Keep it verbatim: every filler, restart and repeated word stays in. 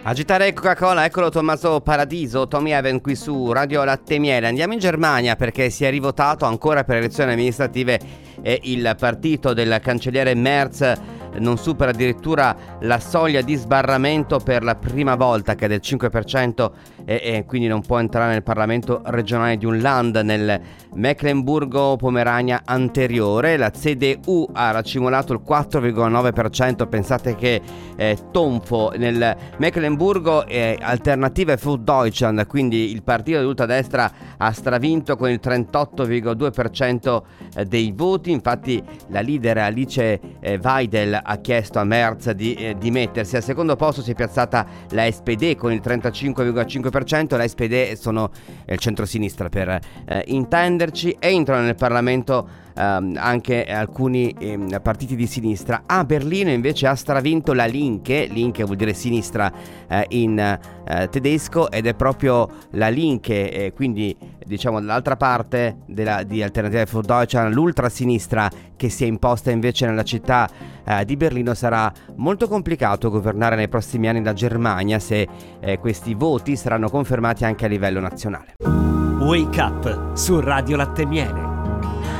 Agitare Coca-Cola, eccolo Tommaso Paradiso, Tommy Even qui su Radio Latte Miele. Andiamo in Germania perché si è rivotato ancora per le elezioni amministrative e il partito del cancelliere Merz non supera addirittura la soglia di sbarramento per la prima volta, che è del cinque per cento, e, e quindi non può entrare nel Parlamento regionale di un Land nel Mecklenburgo-Pomerania anteriore. La C D U ha racimolato il quattro virgola nove per cento. Pensate che eh, tonfo nel Mecklenburgo, eh, Alternative für Deutschland, quindi il partito di ultradestra, ha stravinto con il trentotto virgola due per cento dei voti. Infatti la leader Alice eh, Weidel ha chiesto a Merz di eh, dimettersi. Al secondo posto si è piazzata la S P D con il trentacinque virgola cinque per cento. La S P D sono il centrosinistra per eh, intenderci. Entrano nel Parlamento Um, anche alcuni um, partiti di sinistra. A Berlino invece ha stravinto la Linke. Linke vuol dire sinistra uh, in uh, tedesco, ed è proprio la Linke, eh, quindi diciamo dall'altra parte della, di Alternative für Deutschland, l'ultrasinistra, che si è imposta invece nella città uh, di Berlino. Sarà molto complicato governare nei prossimi anni la Germania se eh, questi voti saranno confermati anche a livello nazionale. Wake Up su Radio Latte Miele.